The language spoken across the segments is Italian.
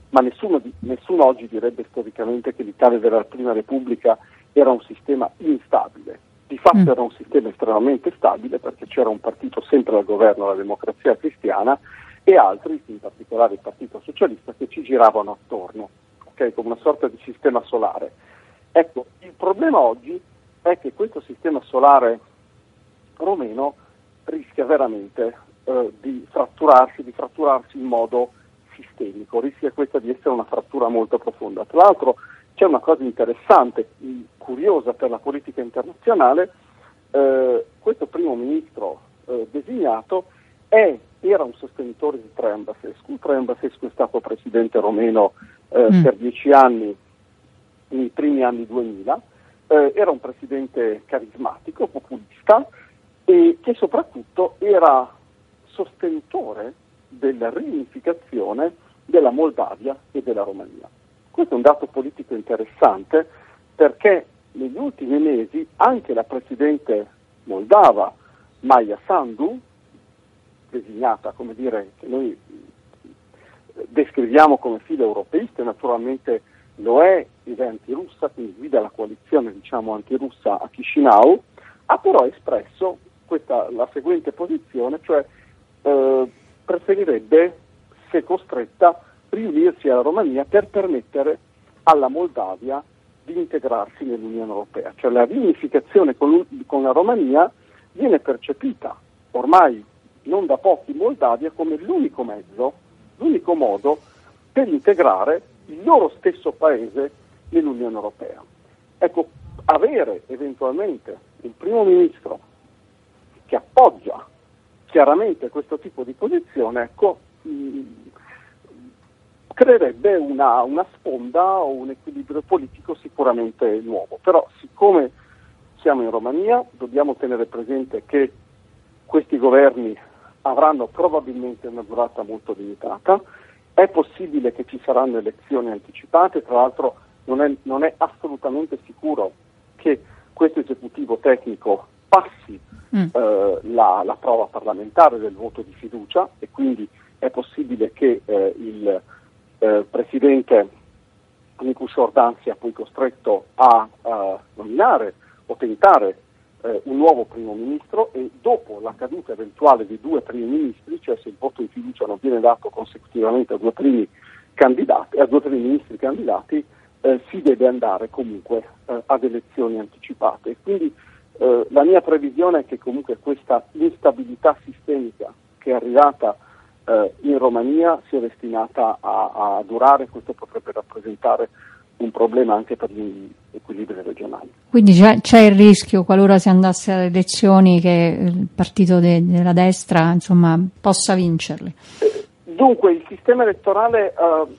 ma nessuno oggi direbbe storicamente che l'Italia della Prima Repubblica era un sistema instabile. Di fatto era un sistema estremamente stabile, perché c'era un partito sempre al governo, la Democrazia Cristiana, e altri, in particolare il Partito Socialista, che ci giravano attorno, okay, come una sorta di sistema solare. Ecco, il problema oggi è che questo sistema solare romeno rischia veramente di fratturarsi in modo sistemico, rischia questa di essere una frattura molto profonda. Tra l'altro c'è una cosa interessante, curiosa per la politica internazionale: questo primo ministro designato era un sostenitore di Traian Basescu. Traian Basescu è stato presidente romeno per 10 anni, nei primi anni 2000, era un presidente carismatico, populista, e che soprattutto era sostenitore della riunificazione della Moldavia e della Romania. Questo è un dato politico interessante, perché negli ultimi mesi anche la presidente moldava Maia Sandu, designata, come dire, che noi descriviamo come filo europeista, naturalmente lo è, ed è antirussa, quindi guida la coalizione, diciamo, antirussa a Chisinau, ha però espresso la seguente posizione, cioè preferirebbe, se costretta, riunirsi alla Romania per permettere alla Moldavia di integrarsi nell'Unione Europea. Cioè la riunificazione con la Romania viene percepita ormai non da pochi in Moldavia come l'unico mezzo, l'unico modo per integrare il loro stesso paese nell'Unione Europea. Ecco, avere eventualmente un primo ministro che appoggia chiaramente questo tipo di posizione, ecco, creerebbe una sponda o un equilibrio politico sicuramente nuovo. Però siccome siamo in Romania, dobbiamo tenere presente che questi governi avranno probabilmente una durata molto limitata. È possibile che ci saranno elezioni anticipate, tra l'altro non è assolutamente sicuro che questo esecutivo tecnico passi la prova parlamentare del voto di fiducia, e quindi è possibile che il presidente Nicus Ordan sia poi costretto a nominare o tentare un nuovo primo ministro, e dopo la caduta eventuale di 2 primi ministri, cioè se il voto di fiducia non viene dato consecutivamente a 2 primi ministri candidati, si deve andare comunque ad elezioni anticipate. Quindi la mia previsione è che comunque questa instabilità sistemica che è arrivata in Romania sia destinata a durare. Questo potrebbe rappresentare un problema anche per gli equilibri regionali. Quindi c'è il rischio, qualora si andasse alle elezioni, che il partito della destra, insomma, possa vincerle? Dunque, il sistema elettorale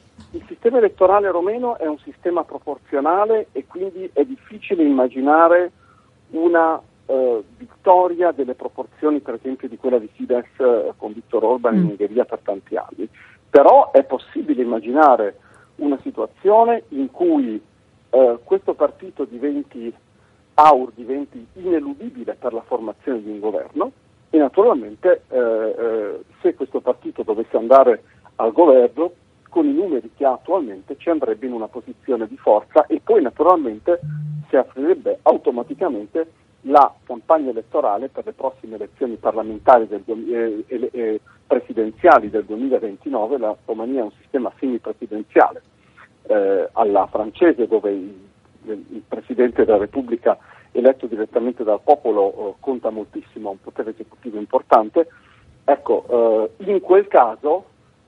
romeno è un sistema proporzionale, e quindi è difficile immaginare una vittoria delle proporzioni, per esempio, di quella di Fidesz con Viktor Orban in Ungheria per tanti anni. Però è possibile immaginare una situazione in cui questo partito diventi ineludibile per la formazione di un governo, e naturalmente se questo partito dovesse andare al governo, con i numeri che ha attualmente ci andrebbe in una posizione di forza, e poi naturalmente si aprirebbe automaticamente la campagna elettorale per le prossime elezioni parlamentari presidenziali del 2029. La Romania è un sistema semipresidenziale alla francese, dove il Presidente della Repubblica eletto direttamente dal popolo conta moltissimo, ha un potere esecutivo importante. Ecco, in quel caso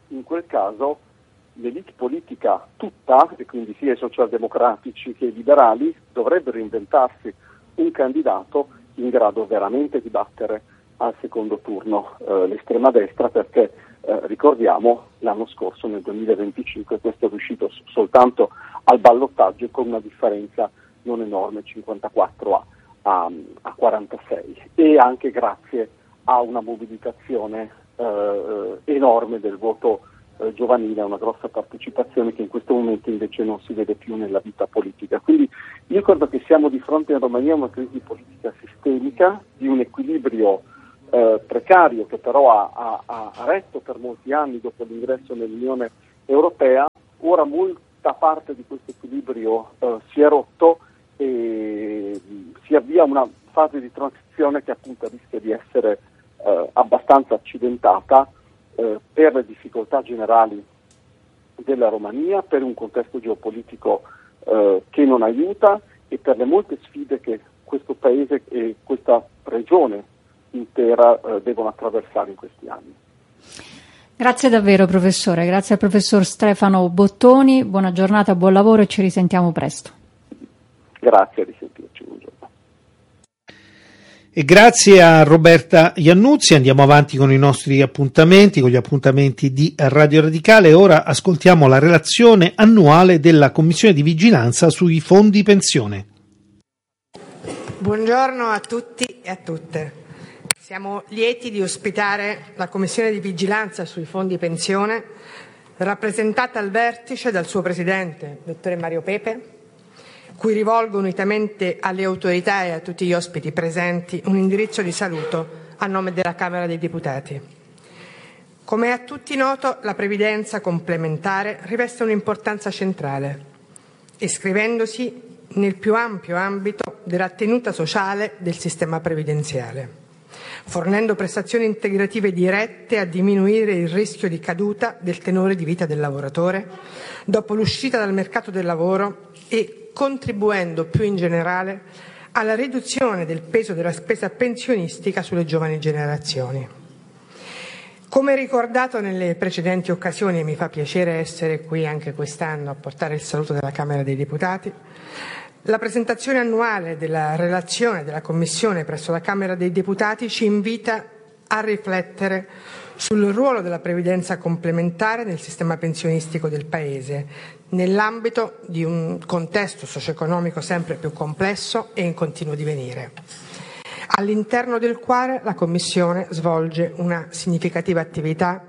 l'elite politica tutta, e quindi sia i socialdemocratici che i liberali, dovrebbero inventarsi un candidato in grado veramente di battere al secondo turno l'estrema destra, perché ricordiamo l'anno scorso, nel 2025, questo è riuscito soltanto al ballottaggio con una differenza non enorme, 54 a 46, e anche grazie a una mobilitazione enorme del voto giovanile, una grossa partecipazione che in questo momento invece non si vede più nella vita politica. Quindi io credo che siamo di fronte in Romania a una crisi politica sistemica, di un equilibrio precario che però ha retto per molti anni dopo l'ingresso nell'Unione Europea, ora molta parte di questo equilibrio si è rotto e si avvia una fase di transizione che appunto rischia di essere abbastanza accidentata per le difficoltà generali della Romania, per un contesto geopolitico che non aiuta e per le molte sfide che questo paese e questa regione intera devono attraversare in questi anni. Grazie davvero professore, grazie al professor Stefano Bottoni, buona giornata, buon lavoro e ci risentiamo presto. Grazie, a risentirci, buongiorno. E grazie a Roberta Iannuzzi. Andiamo avanti con i nostri appuntamenti, con gli appuntamenti di Radio Radicale. Ora ascoltiamo la relazione annuale della Commissione di Vigilanza sui fondi pensione. Buongiorno a tutti e a tutte. Siamo lieti di ospitare la Commissione di Vigilanza sui fondi pensione, rappresentata al vertice dal suo presidente, dottore Mario Pepe, cui rivolgo unitamente alle autorità e a tutti gli ospiti presenti un indirizzo di saluto a nome della Camera dei Deputati. Come è a tutti noto, la previdenza complementare riveste un'importanza centrale, iscrivendosi nel più ampio ambito della tenuta sociale del sistema previdenziale, fornendo prestazioni integrative dirette a diminuire il rischio di caduta del tenore di vita del lavoratore dopo l'uscita dal mercato del lavoro e contribuendo più in generale alla riduzione del peso della spesa pensionistica sulle giovani generazioni. Come ricordato nelle precedenti occasioni, e mi fa piacere essere qui anche quest'anno a portare il saluto della Camera dei Deputati, la presentazione annuale della relazione della Commissione presso la Camera dei Deputati ci invita a riflettere sul ruolo della previdenza complementare nel sistema pensionistico del Paese, nell'ambito di un contesto socio-economico sempre più complesso e in continuo divenire, all'interno del quale la Commissione svolge una significativa attività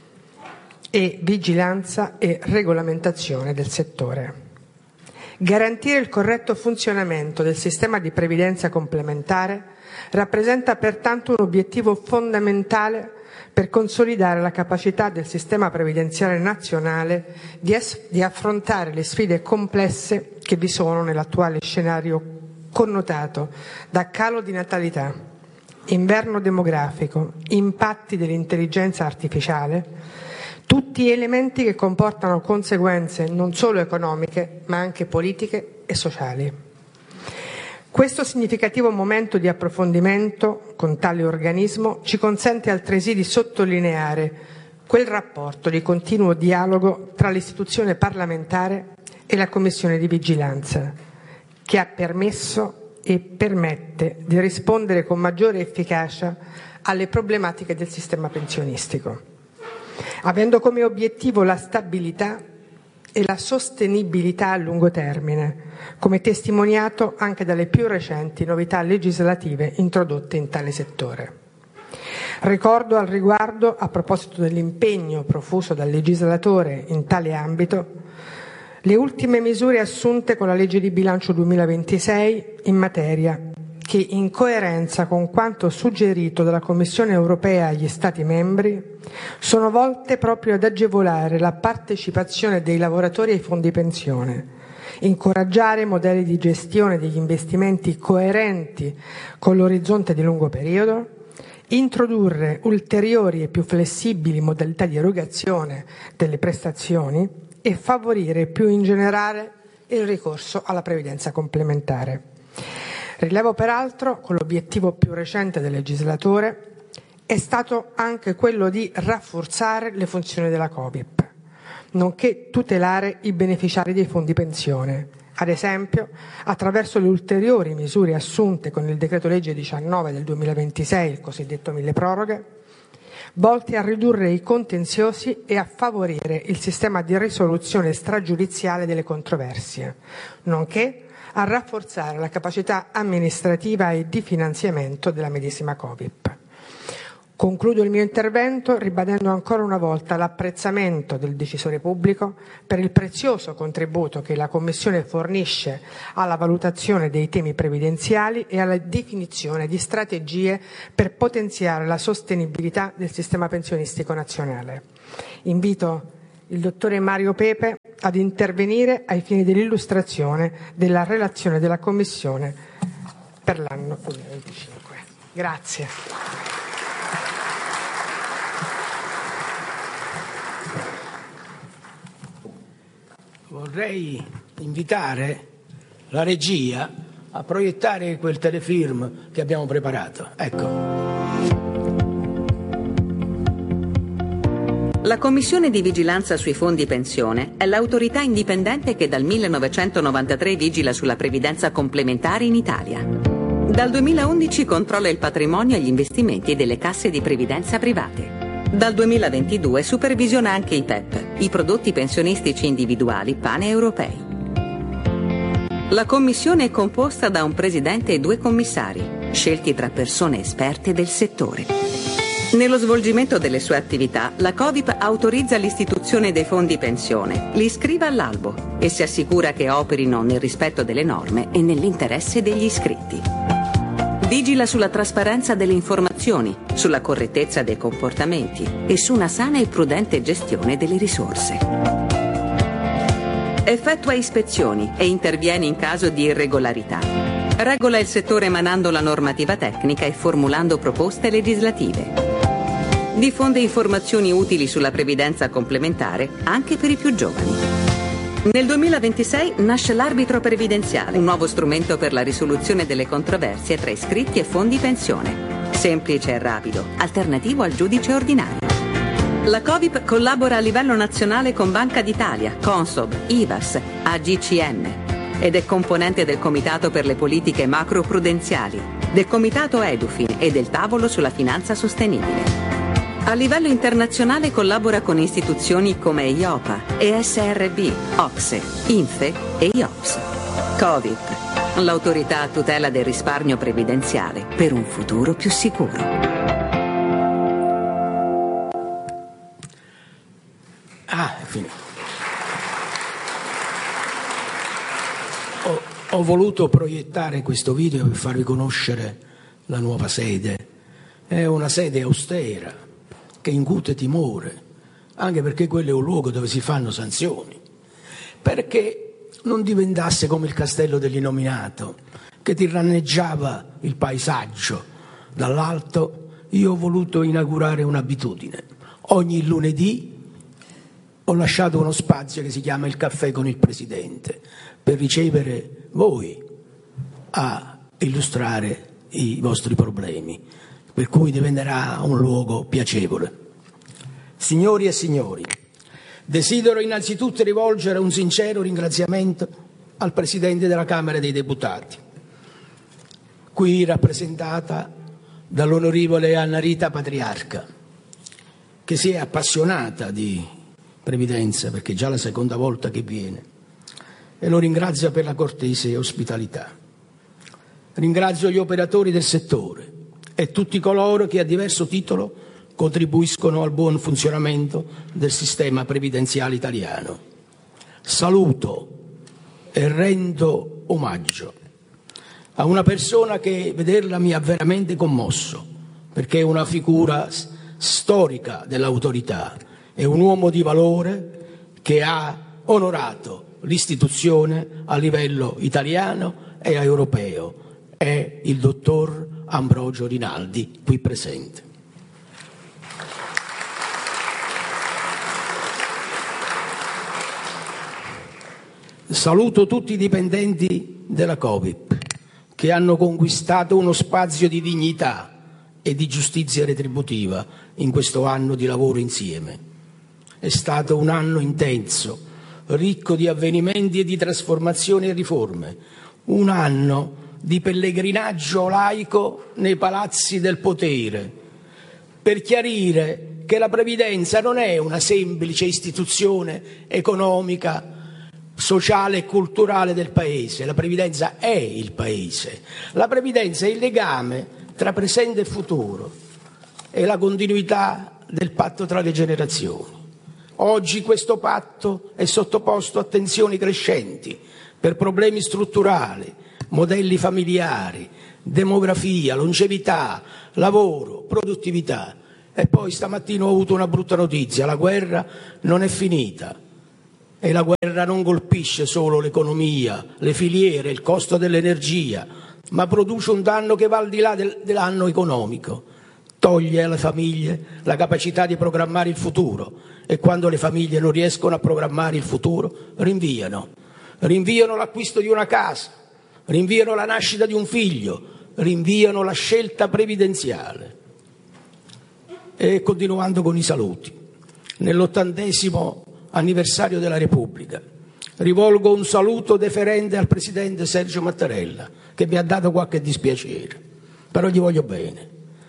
e vigilanza e regolamentazione del settore. Garantire il corretto funzionamento del sistema di previdenza complementare rappresenta pertanto un obiettivo fondamentale per consolidare la capacità del sistema previdenziale nazionale di affrontare le sfide complesse che vi sono nell'attuale scenario connotato da calo di natalità, inverno demografico, impatti dell'intelligenza artificiale, tutti elementi che comportano conseguenze non solo economiche ma anche politiche e sociali. Questo significativo momento di approfondimento con tale organismo ci consente altresì di sottolineare quel rapporto di continuo dialogo tra l'istituzione parlamentare e la Commissione di Vigilanza, che ha permesso e permette di rispondere con maggiore efficacia alle problematiche del sistema pensionistico, avendo come obiettivo la stabilità e la sostenibilità a lungo termine, come testimoniato anche dalle più recenti novità legislative introdotte in tale settore. Ricordo al riguardo, a proposito dell'impegno profuso dal legislatore in tale ambito, le ultime misure assunte con la legge di bilancio 2026 in materia, che in coerenza con quanto suggerito dalla Commissione europea agli Stati membri sono volte proprio ad agevolare la partecipazione dei lavoratori ai fondi pensione, incoraggiare modelli di gestione degli investimenti coerenti con l'orizzonte di lungo periodo, introdurre ulteriori e più flessibili modalità di erogazione delle prestazioni e favorire più in generale il ricorso alla previdenza complementare. Rilevo peraltro, con l'obiettivo più recente del legislatore, è stato anche quello di rafforzare le funzioni della Cobip, nonché tutelare i beneficiari dei fondi pensione, ad esempio attraverso le ulteriori misure assunte con il decreto legge 19 del 2026, il cosiddetto milleproroghe, volti a ridurre i contenziosi e a favorire il sistema di risoluzione stragiudiziale delle controversie, nonché a rafforzare la capacità amministrativa e di finanziamento della medesima Cobip. Concludo il mio intervento ribadendo ancora una volta l'apprezzamento del decisore pubblico per il prezioso contributo che la Commissione fornisce alla valutazione dei temi previdenziali e alla definizione di strategie per potenziare la sostenibilità del sistema pensionistico nazionale. Invito il dottore Mario Pepe ad intervenire ai fini dell'illustrazione della relazione della Commissione per l'anno 2025. Grazie. Vorrei invitare la regia a proiettare quel telefilm che abbiamo preparato. Ecco. La Commissione di vigilanza sui fondi pensione è l'autorità indipendente che dal 1993 vigila sulla previdenza complementare in Italia. Dal 2011 controlla il patrimonio e gli investimenti delle casse di previdenza private. Dal 2022 supervisiona anche i PEP, i prodotti pensionistici individuali paneuropei. La Commissione è composta da un presidente e 2 commissari, scelti tra persone esperte del settore. Nello svolgimento delle sue attività, la COVIP autorizza l'istituzione dei fondi pensione, li iscrive all'albo e si assicura che operino nel rispetto delle norme e nell'interesse degli iscritti. Vigila sulla trasparenza delle informazioni, sulla correttezza dei comportamenti e su una sana e prudente gestione delle risorse. Effettua ispezioni e interviene in caso di irregolarità. Regola il settore emanando la normativa tecnica e formulando proposte legislative. Diffonde informazioni utili sulla previdenza complementare anche per i più giovani. Nel 2026 nasce l'arbitro previdenziale, un nuovo strumento per la risoluzione delle controversie tra iscritti e fondi pensione. Semplice e rapido, alternativo al giudice ordinario. La COVIP collabora a livello nazionale con Banca d'Italia, Consob, IVAS, AGCM ed è componente del Comitato per le politiche macroprudenziali, del Comitato Edufin e del Tavolo sulla finanza sostenibile. A livello internazionale collabora con istituzioni come IOPA, ESRB, OCSE, INFE e IOPS. COVIP, l'autorità a tutela del risparmio previdenziale per un futuro più sicuro. È finito. Ho voluto proiettare questo video per farvi conoscere la nuova sede. È una sede austera che incute timore, anche perché quello è un luogo dove si fanno sanzioni, perché non diventasse come il castello dell'innominato che tiranneggiava il paesaggio dall'alto. Io ho voluto inaugurare un'abitudine. Ogni lunedì ho lasciato uno spazio che si chiama il caffè con il Presidente per ricevere voi a illustrare i vostri problemi, per cui diventerà un luogo piacevole. Signori e signori, desidero innanzitutto rivolgere un sincero ringraziamento al Presidente della Camera dei Deputati, qui rappresentata dall'onorevole Anna Rita Patriarca, che si è appassionata di previdenza perché è già la seconda volta che viene, e lo ringrazio per la cortese ospitalità. Ringrazio gli operatori del settore e tutti coloro che a diverso titolo contribuiscono al buon funzionamento del sistema previdenziale italiano. Saluto e rendo omaggio a una persona che vederla mi ha veramente commosso, perché è una figura storica dell'autorità, è un uomo di valore che ha onorato l'istituzione a livello italiano e europeo. È il dottor Ambrogio Rinaldi, qui presente. Saluto tutti i dipendenti della COVIP che hanno conquistato uno spazio di dignità e di giustizia retributiva in questo anno di lavoro insieme. È stato un anno intenso, ricco di avvenimenti e di trasformazioni e riforme, un anno di pellegrinaggio laico nei palazzi del potere, per chiarire che la previdenza non è una semplice istituzione economica, sociale e culturale del Paese. La previdenza è il Paese. La previdenza è il legame tra presente e futuro, è la continuità del patto tra le generazioni. Oggi questo patto è sottoposto a tensioni crescenti per problemi strutturali, modelli familiari, demografia, longevità, lavoro, produttività. E poi stamattina ho avuto una brutta notizia: la guerra non è finita, e la guerra non colpisce solo l'economia, le filiere, il costo dell'energia, ma produce un danno che va al di là del danno economico. Toglie alle famiglie la capacità di programmare il futuro, e quando le famiglie non riescono a programmare il futuro rinviano l'acquisto di una casa, rinviano la nascita di un figlio, rinviano la scelta previdenziale. E continuando con i saluti, nell'80° anniversario della Repubblica rivolgo un saluto deferente al Presidente Sergio Mattarella, che mi ha dato qualche dispiacere, però gli voglio bene,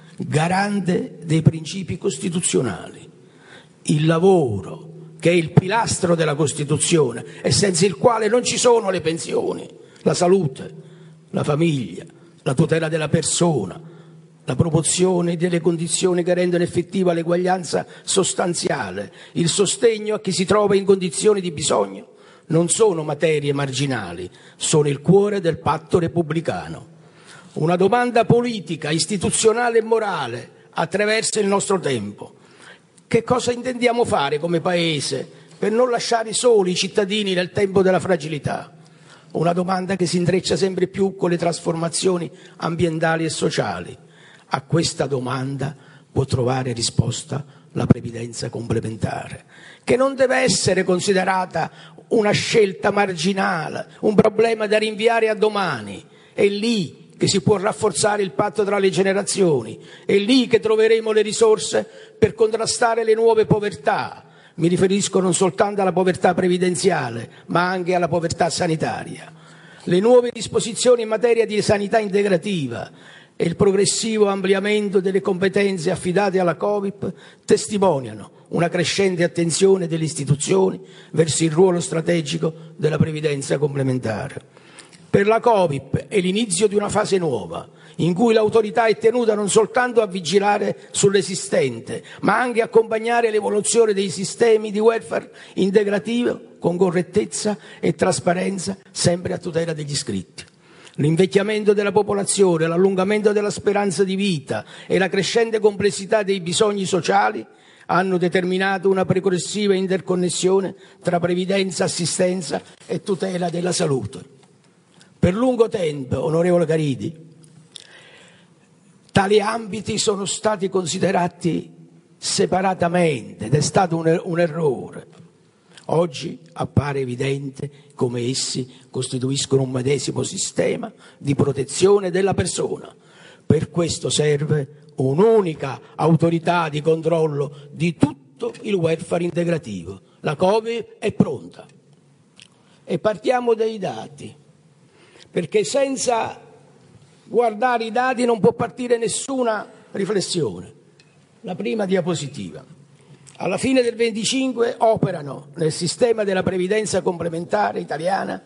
garante dei principi costituzionali, il lavoro che è il pilastro della Costituzione e senza il quale non ci sono le pensioni, la salute, la famiglia, la tutela della persona, la promozione delle condizioni che rendono effettiva l'eguaglianza sostanziale, il sostegno a chi si trova in condizioni di bisogno, non sono materie marginali, sono il cuore del patto repubblicano. Una domanda politica, istituzionale e morale attraversa il nostro tempo. Che cosa intendiamo fare come Paese per non lasciare soli i cittadini nel tempo della fragilità? Una domanda che si intreccia sempre più con le trasformazioni ambientali e sociali. A questa domanda può trovare risposta la previdenza complementare, che non deve essere considerata una scelta marginale, un problema da rinviare a domani. È lì che si può rafforzare il patto tra le generazioni, è lì che troveremo le risorse per contrastare le nuove povertà. Mi riferisco non soltanto alla povertà previdenziale, ma anche alla povertà sanitaria. Le nuove disposizioni in materia di sanità integrativa e il progressivo ampliamento delle competenze affidate alla Coviп testimoniano una crescente attenzione delle istituzioni verso il ruolo strategico della previdenza complementare. Per la Covip è l'inizio di una fase nuova, in cui l'autorità è tenuta non soltanto a vigilare sull'esistente, ma anche a accompagnare l'evoluzione dei sistemi di welfare integrativo con correttezza e trasparenza, sempre a tutela degli iscritti. L'invecchiamento della popolazione, l'allungamento della speranza di vita e la crescente complessità dei bisogni sociali hanno determinato una progressiva interconnessione tra previdenza, assistenza e tutela della salute. Per lungo tempo, onorevole Caridi, tali ambiti sono stati considerati separatamente ed è stato un errore. Oggi appare evidente come essi costituiscono un medesimo sistema di protezione della persona. Per questo serve un'unica autorità di controllo di tutto il welfare integrativo. La Covip è pronta. E partiamo dai dati, perché senza guardare i dati non può partire nessuna riflessione. La prima diapositiva. Alla fine del 25 operano nel sistema della previdenza complementare italiana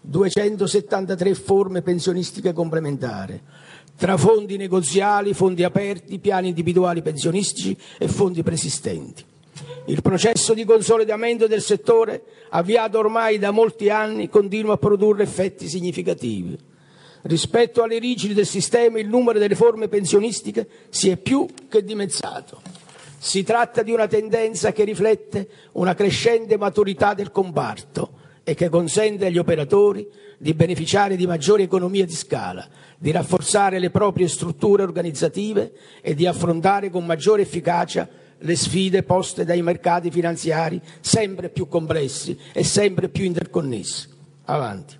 273 forme pensionistiche complementari, tra fondi negoziali, fondi aperti, piani individuali pensionistici e fondi preesistenti. Il processo di consolidamento del settore, avviato ormai da molti anni, continua a produrre effetti significativi. Rispetto alle origini del sistema, il numero delle forme pensionistiche si è più che dimezzato. Si tratta di una tendenza che riflette una crescente maturità del comparto e che consente agli operatori di beneficiare di maggiori economie di scala, di rafforzare le proprie strutture organizzative e di affrontare con maggiore efficacia le sfide poste dai mercati finanziari sempre più complessi e sempre più interconnessi. Avanti.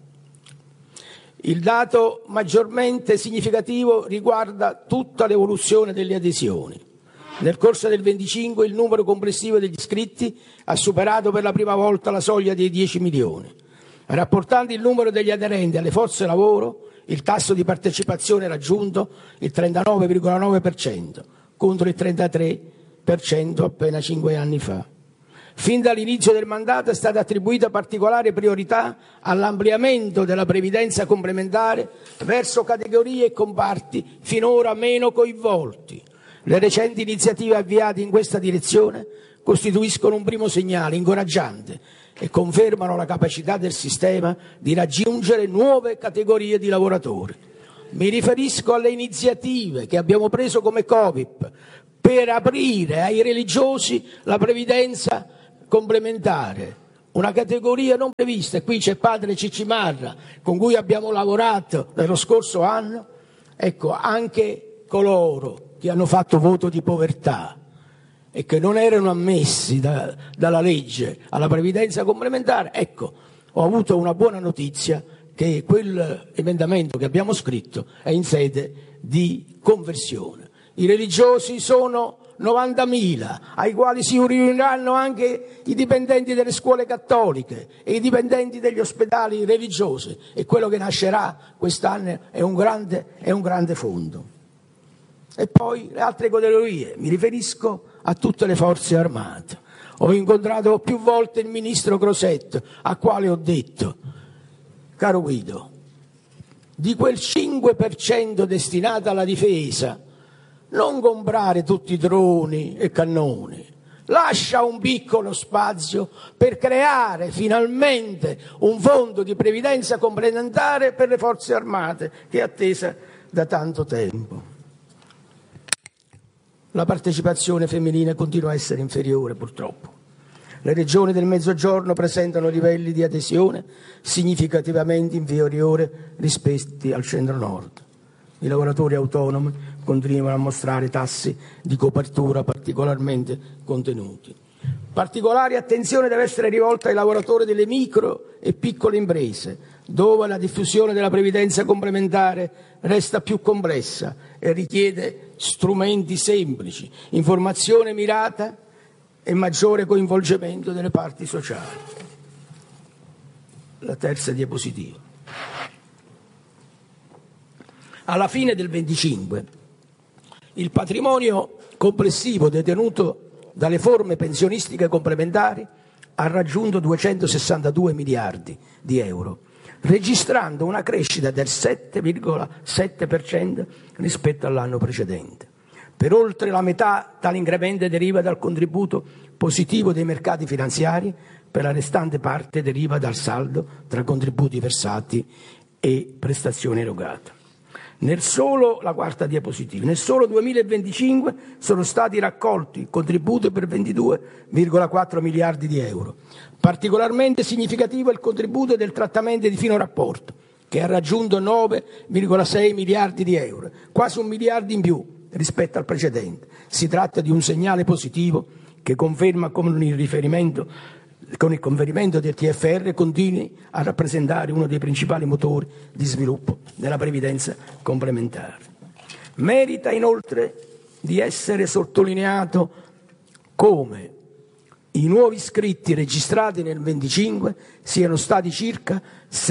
Il dato maggiormente significativo riguarda tutta l'evoluzione delle adesioni. Nel corso del 25 il numero complessivo degli iscritti ha superato per la prima volta la soglia dei 10 milioni. Rapportando il numero degli aderenti alle forze lavoro, il tasso di partecipazione ha raggiunto il 39,9% contro il 33% appena 5 anni fa. Fin dall'inizio del mandato è stata attribuita particolare priorità all'ampliamento della previdenza complementare verso categorie e comparti finora meno coinvolti. Le recenti iniziative avviate in questa direzione costituiscono un primo segnale incoraggiante e confermano la capacità del sistema di raggiungere nuove categorie di lavoratori. Mi riferisco alle iniziative che abbiamo preso come Coviп per aprire ai religiosi la previdenza complementare, una categoria non prevista. E qui c'è padre Ciccimarra, con cui abbiamo lavorato nello scorso anno. Ecco, anche coloro che hanno fatto voto di povertà e che non erano ammessi dalla legge alla previdenza complementare, ecco, ho avuto una buona notizia, che quell'emendamento che abbiamo scritto è in sede di conversione. I religiosi sono 90.000, ai quali si riuniranno anche i dipendenti delle scuole cattoliche e i dipendenti degli ospedali religiosi, e quello che nascerà quest'anno è un grande fondo. E poi le altre categorie, mi riferisco a tutte le forze armate. Ho incontrato più volte il ministro Crosetto, a quale ho detto: caro Guido, di quel 5% destinato alla difesa non comprare tutti i droni e cannoni, lascia un piccolo spazio per creare finalmente un fondo di previdenza complementare per le forze armate che è attesa da tanto tempo. La partecipazione femminile continua a essere inferiore, purtroppo. Le regioni del Mezzogiorno presentano livelli di adesione significativamente inferiori rispetto al centro-nord. I lavoratori autonomi continuano a mostrare tassi di copertura particolarmente contenuti. Particolare attenzione deve essere rivolta ai lavoratori delle micro e piccole imprese, dove la diffusione della previdenza complementare resta più complessa e richiede strumenti semplici, informazione mirata e maggiore coinvolgimento delle parti sociali. La terza diapositiva. Alla fine del 25, il patrimonio complessivo detenuto dalle forme pensionistiche complementari ha raggiunto 262 miliardi di euro, registrando una crescita del 7,7% rispetto all'anno precedente. Per oltre la metà tale incremento deriva dal contributo positivo dei mercati finanziari, per la restante parte deriva dal saldo tra contributi versati e prestazioni erogate. La quarta diapositiva. Nel solo 2025 sono stati raccolti contributi per 22,4 miliardi di euro. Particolarmente significativo è il contributo del trattamento di fino rapporto, che ha raggiunto 9,6 miliardi di euro, quasi 1 miliardo in più rispetto al precedente. Si tratta di un segnale positivo che conferma con il conferimento del TFR continui a rappresentare uno dei principali motori di sviluppo della previdenza complementare. Merita inoltre di essere sottolineato come i nuovi iscritti registrati nel 25 siano stati circa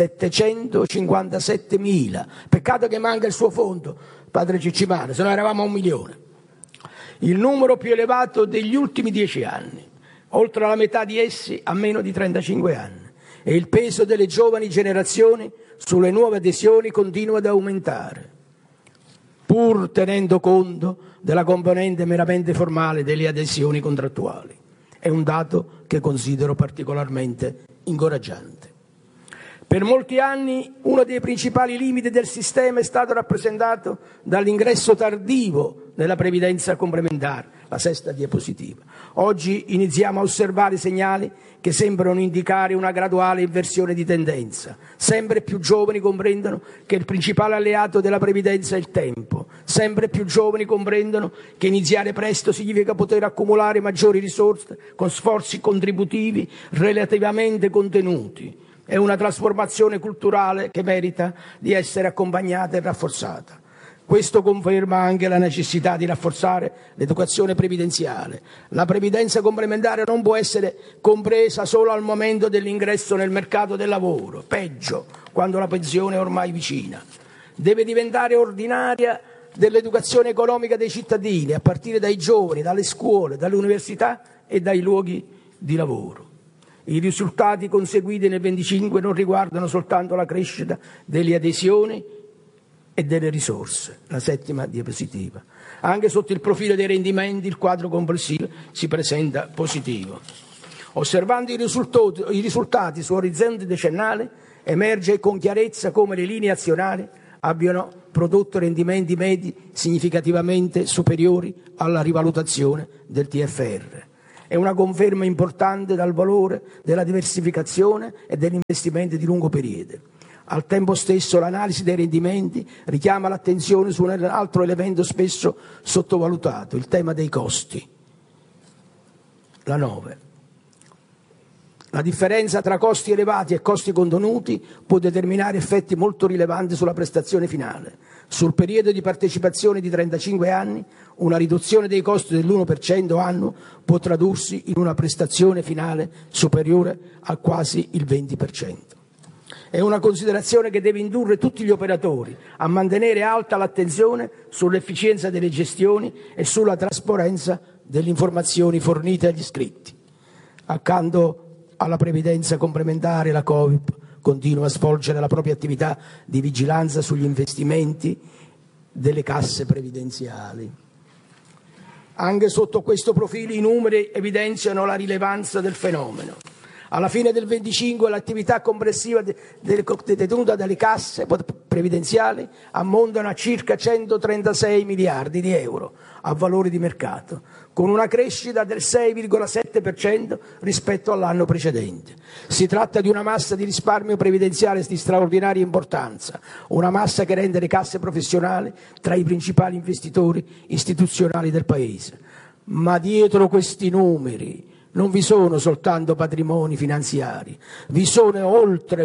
757.000. Peccato che manca il suo fondo, padre Ciccimarra, se no eravamo a 1 milione. Il numero più elevato degli ultimi 10 anni. Oltre la metà di essi ha meno di 35 anni, e il peso delle giovani generazioni sulle nuove adesioni continua ad aumentare, pur tenendo conto della componente meramente formale delle adesioni contrattuali. È un dato che considero particolarmente incoraggiante. Per molti anni uno dei principali limiti del sistema è stato rappresentato dall'ingresso tardivo nella previdenza complementare, la sesta diapositiva. Oggi iniziamo a osservare segnali che sembrano indicare una graduale inversione di tendenza. Sempre più giovani comprendono che il principale alleato della previdenza è il tempo. Sempre più giovani comprendono che iniziare presto significa poter accumulare maggiori risorse con sforzi contributivi relativamente contenuti. È una trasformazione culturale che merita di essere accompagnata e rafforzata. Questo conferma anche la necessità di rafforzare l'educazione previdenziale. La previdenza complementare non può essere compresa solo al momento dell'ingresso nel mercato del lavoro, peggio, quando la pensione è ormai vicina. Deve diventare ordinaria dell'educazione economica dei cittadini, a partire dai giovani, dalle scuole, dalle università e dai luoghi di lavoro. I risultati conseguiti nel 25 non riguardano soltanto la crescita delle adesioni e delle risorse, la settima diapositiva. Anche sotto il profilo dei rendimenti il quadro complessivo si presenta positivo. Osservando i risultati su orizzonte decennale emerge con chiarezza come le linee azionarie abbiano prodotto rendimenti medi significativamente superiori alla rivalutazione del TFR. È una conferma importante dal valore della diversificazione e degli investimenti di lungo periodo. Al tempo stesso l'analisi dei rendimenti richiama l'attenzione su un altro elemento spesso sottovalutato, il tema dei costi. La 9. La differenza tra costi elevati e costi contenuti può determinare effetti molto rilevanti sulla prestazione finale. Sul periodo di partecipazione di 35 anni, una riduzione dei costi dell'1% annuo può tradursi in una prestazione finale superiore a quasi il 20%. È una considerazione che deve indurre tutti gli operatori a mantenere alta l'attenzione sull'efficienza delle gestioni e sulla trasparenza delle informazioni fornite agli iscritti. Accanto alla previdenza complementare, la COVIP continua a svolgere la propria attività di vigilanza sugli investimenti delle casse previdenziali. Anche sotto questo profilo i numeri evidenziano la rilevanza del fenomeno. Alla fine del 25 l'attività complessiva detenuta dalle casse previdenziali ammontano a circa 136 miliardi di euro a valore di mercato, con una crescita del 6,7% rispetto all'anno precedente. Si tratta di una massa di risparmio previdenziale di straordinaria importanza, una massa che rende le casse professionali tra i principali investitori istituzionali del Paese. Ma dietro questi numeri non vi sono soltanto patrimoni finanziari, vi sono oltre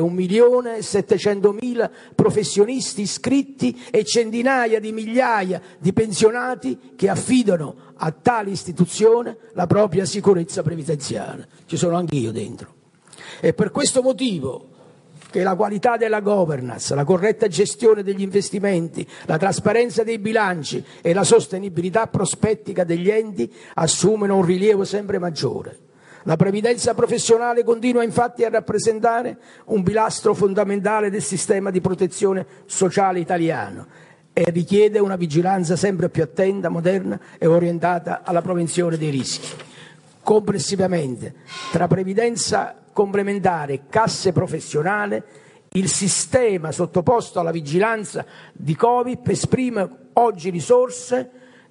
1.700.000 professionisti iscritti e centinaia di migliaia di pensionati che affidano a tale istituzione la propria sicurezza previdenziale. Ci sono anch'io dentro. E per questo motivo che la qualità della governance, la corretta gestione degli investimenti, la trasparenza dei bilanci e la sostenibilità prospettica degli enti assumono un rilievo sempre maggiore. La previdenza professionale continua infatti a rappresentare un pilastro fondamentale del sistema di protezione sociale italiano e richiede una vigilanza sempre più attenta, moderna e orientata alla prevenzione dei rischi. Complessivamente, tra previdenza complementare e casse professionali, il sistema sottoposto alla vigilanza di Covid esprime oggi risorse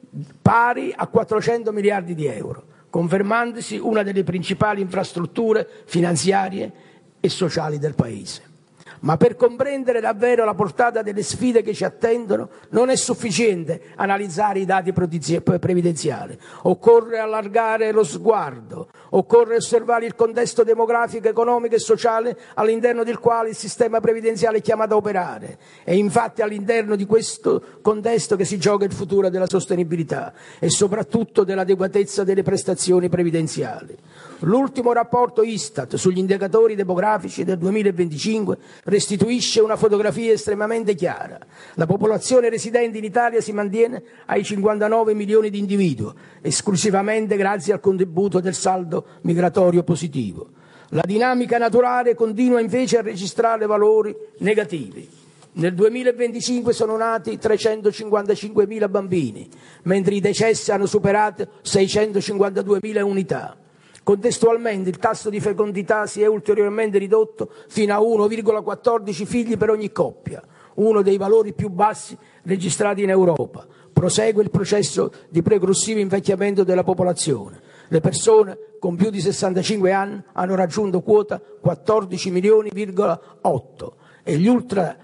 pari a 400 miliardi di euro, confermandosi una delle principali infrastrutture finanziarie e sociali del Paese. Ma per comprendere davvero la portata delle sfide che ci attendono non è sufficiente analizzare i dati previdenziali, occorre allargare lo sguardo, occorre osservare il contesto demografico, economico e sociale all'interno del quale il sistema previdenziale è chiamato a operare. È infatti all'interno di questo contesto che si gioca il futuro della sostenibilità e soprattutto dell'adeguatezza delle prestazioni previdenziali. L'ultimo rapporto Istat sugli indicatori demografici del 2025 restituisce una fotografia estremamente chiara. La popolazione residente in Italia si mantiene ai 59 milioni di individui, esclusivamente grazie al contributo del saldo migratorio positivo. La dinamica naturale continua invece a registrare valori negativi. Nel 2025 sono nati 355.000 bambini, mentre i decessi hanno superato 652.000 unità. Contestualmente il tasso di fecondità si è ulteriormente ridotto fino a 1,14 figli per ogni coppia, uno dei valori più bassi registrati in Europa. Prosegue il processo di progressivo invecchiamento della popolazione. Le persone con più di 65 anni hanno raggiunto quota 14 milioni,8 e gli ultra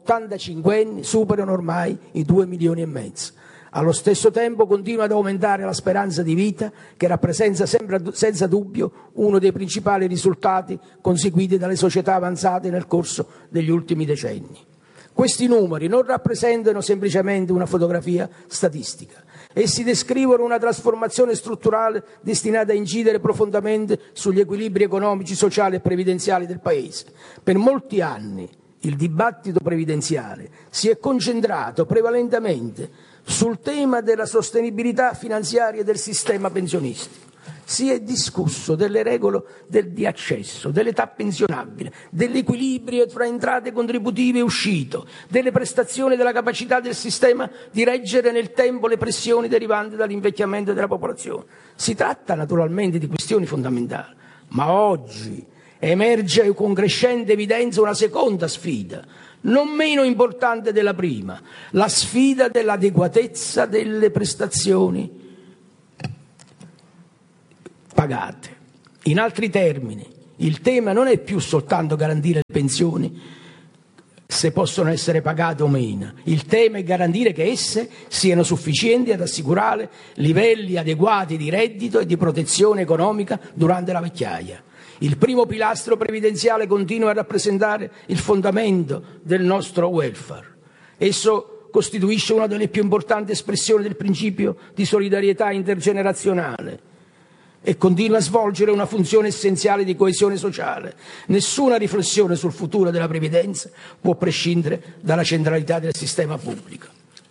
85 anni superano ormai i 2 milioni e mezzo. Allo stesso tempo continua ad aumentare la speranza di vita, che rappresenta senza dubbio uno dei principali risultati conseguiti dalle società avanzate nel corso degli ultimi decenni. Questi numeri non rappresentano semplicemente una fotografia statistica. Essi descrivono una trasformazione strutturale destinata a incidere profondamente sugli equilibri economici, sociali e previdenziali del Paese. Per molti anni il dibattito previdenziale si è concentrato prevalentemente sul tema della sostenibilità finanziaria del sistema pensionistico. Si è discusso delle regole di accesso, dell'età pensionabile, dell'equilibrio tra entrate contributive e uscite, delle prestazioni e della capacità del sistema di reggere nel tempo le pressioni derivanti dall'invecchiamento della popolazione. Si tratta naturalmente di questioni fondamentali, ma oggi emerge con crescente evidenza una seconda sfida, Non meno importante della prima, la sfida dell'adeguatezza delle prestazioni pagate. In altri termini, il tema non è più soltanto garantire le pensioni, se possono essere pagate o meno. Il tema è garantire che esse siano sufficienti ad assicurare livelli adeguati di reddito e di protezione economica durante la vecchiaia. Il primo pilastro previdenziale continua a rappresentare il fondamento del nostro welfare. Esso costituisce una delle più importanti espressioni del principio di solidarietà intergenerazionale e continua a svolgere una funzione essenziale di coesione sociale. Nessuna riflessione sul futuro della previdenza può prescindere dalla centralità del sistema pubblico.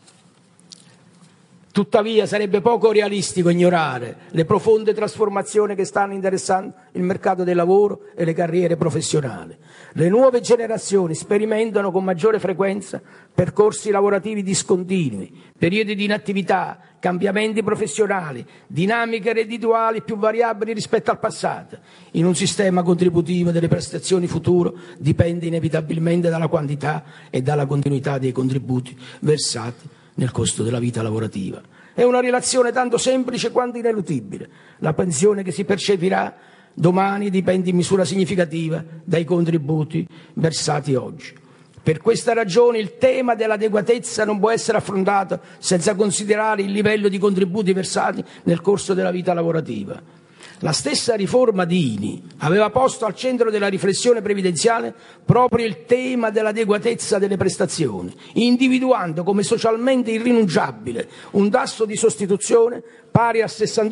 Tuttavia sarebbe poco realistico ignorare le profonde trasformazioni che stanno interessando il mercato del lavoro e le carriere professionali. Le nuove generazioni sperimentano con maggiore frequenza percorsi lavorativi discontinui, periodi di inattività, cambiamenti professionali, dinamiche reddituali più variabili rispetto al passato. In un sistema contributivo delle prestazioni futuro dipende inevitabilmente dalla quantità e dalla continuità dei contributi versati nel costo della vita lavorativa. È una relazione tanto semplice quanto ineludibile. La pensione che si percepirà domani dipende in misura significativa dai contributi versati oggi. Per questa ragione il tema dell'adeguatezza non può essere affrontato senza considerare il livello di contributi versati nel corso della vita lavorativa. La stessa riforma Dini aveva posto al centro della riflessione previdenziale proprio il tema dell'adeguatezza delle prestazioni, individuando come socialmente irrinunciabile un tasso di sostituzione pari al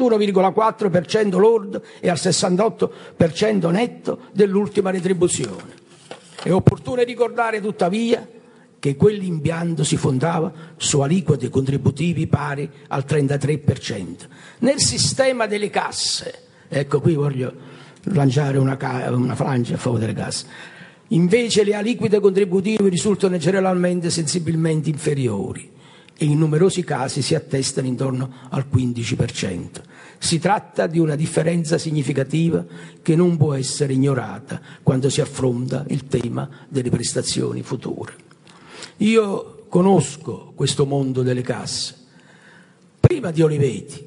61,4% lordo e al 68% netto dell'ultima retribuzione. È opportuno ricordare tuttavia che quell'impianto si fondava su aliquote contributivi pari al 33%. Nel sistema delle casse, ecco qui voglio lanciare una flancia a favore delle casse, invece le aliquote contributive risultano generalmente sensibilmente inferiori e in numerosi casi si attestano intorno al 15%. Si tratta di una differenza significativa che non può essere ignorata quando si affronta il tema delle prestazioni future. Io conosco questo mondo delle casse prima di Olivetti,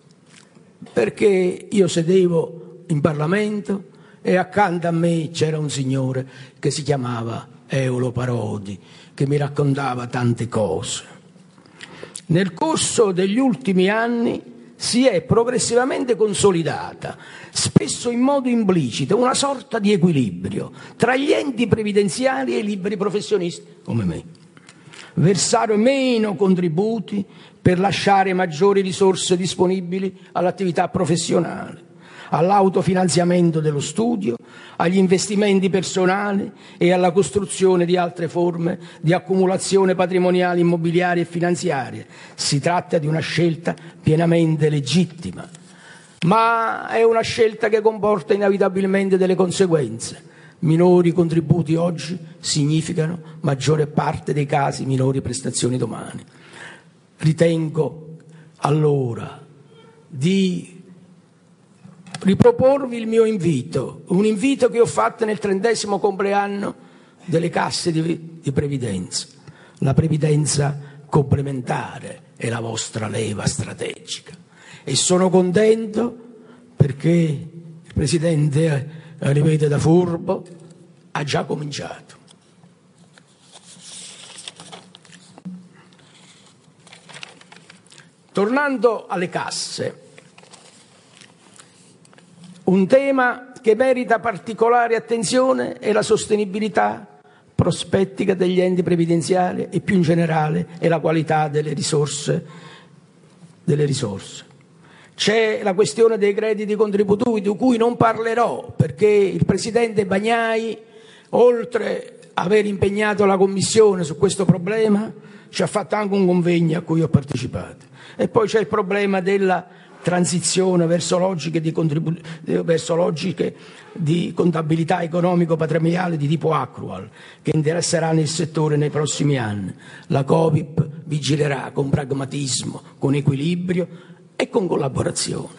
perché io sedevo in Parlamento e accanto a me c'era un signore che si chiamava Eolo Parodi, che mi raccontava tante cose. Nel corso degli ultimi anni si è progressivamente consolidata, spesso in modo implicito, una sorta di equilibrio tra gli enti previdenziali e i liberi professionisti come me. Versare meno contributi per lasciare maggiori risorse disponibili all'attività professionale, all'autofinanziamento dello studio, agli investimenti personali e alla costruzione di altre forme di accumulazione patrimoniale, immobiliare e finanziaria. Si tratta di una scelta pienamente legittima, ma è una scelta che comporta inevitabilmente delle conseguenze. Minori contributi oggi significano, maggiore parte dei casi, minori prestazioni domani. Ritengo allora di riproporvi il mio invito, un invito che ho fatto nel 30° compleanno delle casse di previdenza. La previdenza complementare è la vostra leva strategica e sono contento perché il Presidente rivede da furbo, ha già cominciato. Tornando alle casse, un tema che merita particolare attenzione è la sostenibilità prospettica degli enti previdenziali e più in generale è la qualità delle risorse. C'è la questione dei crediti contributivi, di cui non parlerò, perché il Presidente Bagnai, oltre a aver impegnato la Commissione su questo problema, ci ha fatto anche un convegno a cui ho partecipato. E poi c'è il problema della transizione verso logiche di contabilità economico-patrimoniale di tipo accrual, che interesseranno il settore nei prossimi anni. La Covip vigilerà con pragmatismo, con equilibrio e con collaborazione.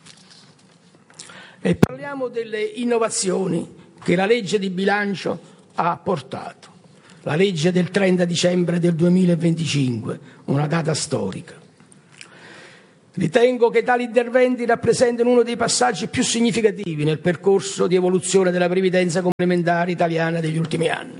E parliamo delle innovazioni che la legge di bilancio ha portato. La legge del 30 dicembre del 2025, una data storica. Ritengo che tali interventi rappresentino uno dei passaggi più significativi nel percorso di evoluzione della previdenza complementare italiana degli ultimi anni.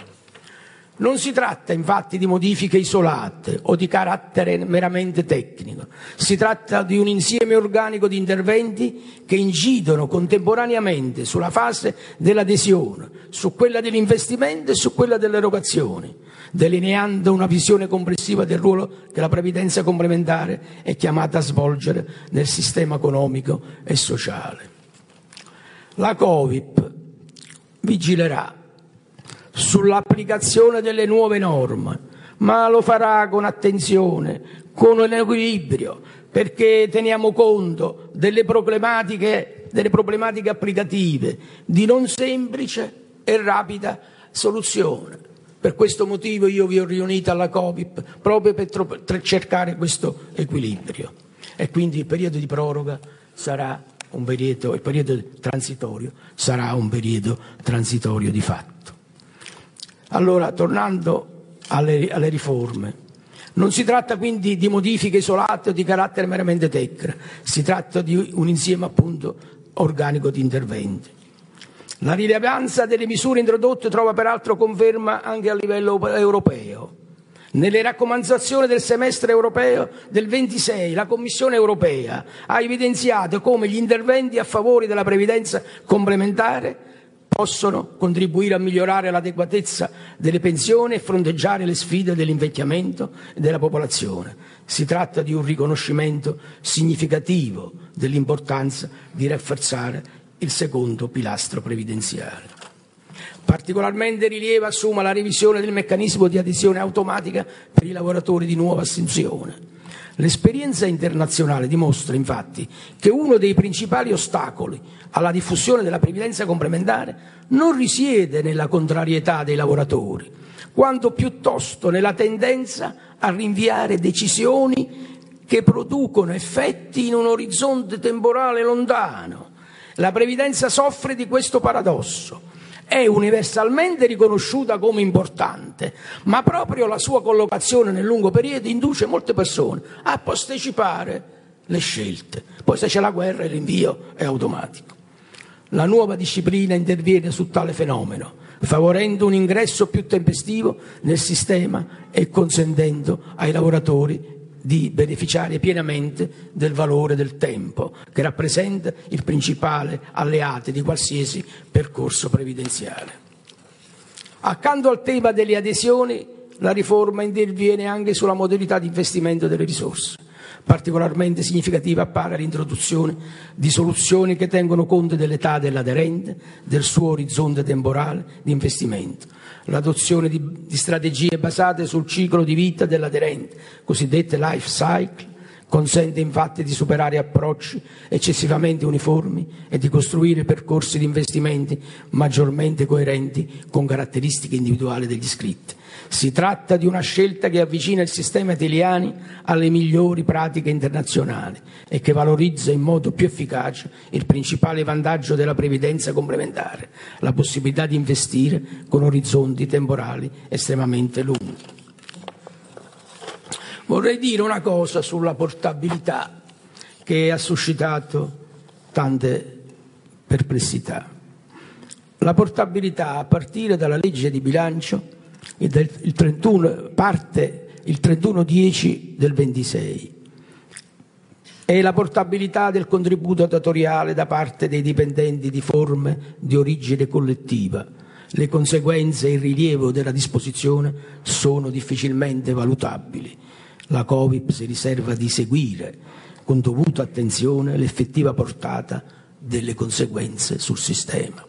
Non si tratta infatti di modifiche isolate o di carattere meramente tecnico, si tratta di un insieme organico di interventi che incidono contemporaneamente sulla fase dell'adesione, su quella dell'investimento e su quella dell'erogazione, delineando una visione complessiva del ruolo che la previdenza complementare è chiamata a svolgere nel sistema economico e sociale. La COVIP vigilerà sull'applicazione delle nuove norme, ma lo farà con attenzione, con un equilibrio, perché teniamo conto delle problematiche applicative di non semplice e rapida soluzione. Per questo motivo io vi ho riunito alla COVIP proprio per cercare questo equilibrio, e quindi il periodo di proroga sarà il periodo transitorio sarà un periodo transitorio di fatto. Allora, tornando alle riforme, non si tratta quindi di modifiche isolate o di carattere meramente tecnico, si tratta di un insieme appunto organico di interventi. La rilevanza delle misure introdotte trova peraltro conferma anche a livello europeo. Nelle raccomandazioni del semestre europeo del 26 la Commissione europea ha evidenziato come gli interventi a favore della previdenza complementare possono contribuire a migliorare l'adeguatezza delle pensioni e fronteggiare le sfide dell'invecchiamento della popolazione. Si tratta di un riconoscimento significativo dell'importanza di rafforzare il secondo pilastro previdenziale. Particolarmente rilievo assume la revisione del meccanismo di adesione automatica per i lavoratori di nuova assunzione. L'esperienza internazionale dimostra infatti che uno dei principali ostacoli alla diffusione della previdenza complementare non risiede nella contrarietà dei lavoratori, quanto piuttosto nella tendenza a rinviare decisioni che producono effetti in un orizzonte temporale lontano. La previdenza soffre di questo paradosso. È universalmente riconosciuta come importante, ma proprio la sua collocazione nel lungo periodo induce molte persone a posticipare le scelte. Poi se c'è la guerra il rinvio è automatico. La nuova disciplina interviene su tale fenomeno, favorendo un ingresso più tempestivo nel sistema e consentendo ai lavoratori di beneficiare pienamente del valore del tempo, che rappresenta il principale alleato di qualsiasi percorso previdenziale. Accanto al tema delle adesioni, la riforma interviene anche sulla modalità di investimento delle risorse. Particolarmente significativa appare l'introduzione di soluzioni che tengono conto dell'età dell'aderente, del suo orizzonte temporale di investimento. L'adozione di strategie basate sul ciclo di vita dell'aderente, cosiddette life cycle, consente infatti di superare approcci eccessivamente uniformi e di costruire percorsi di investimenti maggiormente coerenti con caratteristiche individuali degli iscritti. Si tratta di una scelta che avvicina il sistema italiano alle migliori pratiche internazionali e che valorizza in modo più efficace il principale vantaggio della previdenza complementare, la possibilità di investire con orizzonti temporali estremamente lunghi. Vorrei dire una cosa sulla portabilità che ha suscitato tante perplessità. La portabilità, a partire dalla legge di bilancio, parte il 31/10 del 26, è la portabilità del contributo datoriale da parte dei dipendenti di forme di origine collettiva. Le conseguenze e il rilievo della disposizione sono difficilmente valutabili. La COVIP si riserva di seguire con dovuta attenzione l'effettiva portata delle conseguenze sul sistema.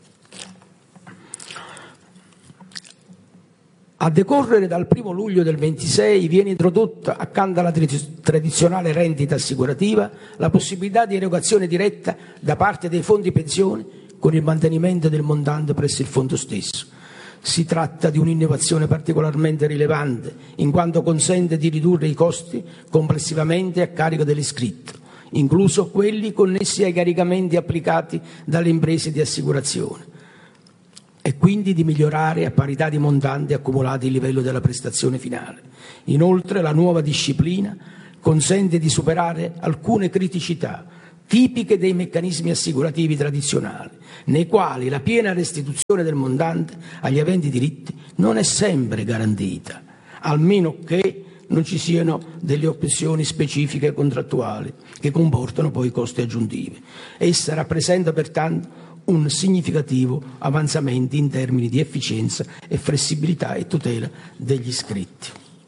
A decorrere dal 1 luglio del 26 viene introdotta, accanto alla tradizionale rendita assicurativa, la possibilità di erogazione diretta da parte dei fondi pensioni con il mantenimento del montante presso il fondo stesso. Si tratta di un'innovazione particolarmente rilevante, in quanto consente di ridurre i costi complessivamente a carico dell'iscritto, incluso quelli connessi ai caricamenti applicati dalle imprese di assicurazione. e quindi di migliorare a parità di montanti accumulati il livello della prestazione finale. Inoltre la nuova disciplina consente di superare alcune criticità tipiche dei meccanismi assicurativi tradizionali, nei quali la piena restituzione del montante agli aventi diritti non è sempre garantita, almeno che non ci siano delle opzioni specifiche contrattuali che comportano poi costi aggiuntivi. Essa rappresenta pertanto un significativo avanzamento in termini di efficienza e flessibilità e tutela degli iscritti.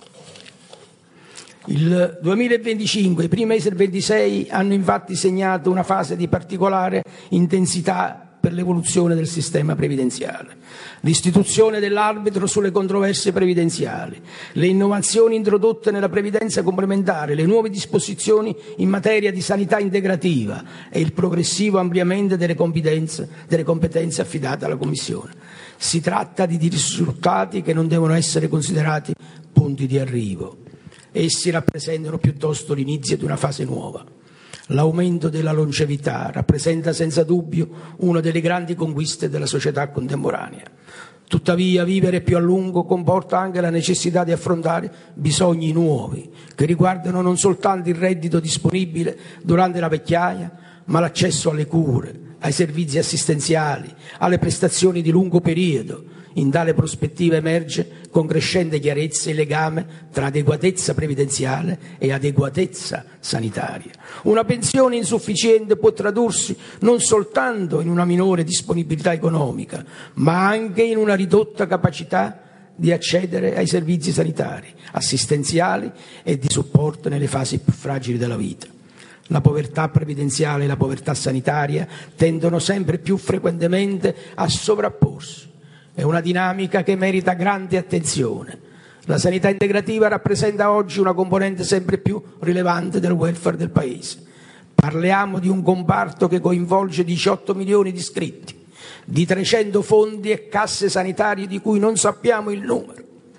Il 2025 e i primi mesi del 2026 hanno infatti segnato una fase di particolare intensità per l'evoluzione del sistema previdenziale. L'istituzione dell'arbitro sulle controversie previdenziali, le innovazioni introdotte nella previdenza complementare, le nuove disposizioni in materia di sanità integrativa e il progressivo ampliamento delle competenze affidate alla Commissione. Si tratta di risultati che non devono essere considerati punti di arrivo. Essi rappresentano piuttosto l'inizio di una fase nuova. L'aumento della longevità rappresenta senza dubbio una delle grandi conquiste della società contemporanea. Tuttavia, vivere più a lungo comporta anche la necessità di affrontare bisogni nuovi, che riguardano non soltanto il reddito disponibile durante la vecchiaia, ma l'accesso alle cure, ai servizi assistenziali, alle prestazioni di lungo periodo. In tale prospettiva emerge con crescente chiarezza il legame tra adeguatezza previdenziale e adeguatezza sanitaria. Una pensione insufficiente può tradursi non soltanto in una minore disponibilità economica, ma anche in una ridotta capacità di accedere ai servizi sanitari, assistenziali e di supporto nelle fasi più fragili della vita. La povertà previdenziale e la povertà sanitaria tendono sempre più frequentemente a sovrapporsi. È una dinamica che merita grande attenzione. La sanità integrativa rappresenta oggi una componente sempre più rilevante del welfare del Paese. Parliamo di un comparto che coinvolge 18 milioni di iscritti, di 300 fondi e casse sanitarie di cui non sappiamo il numero,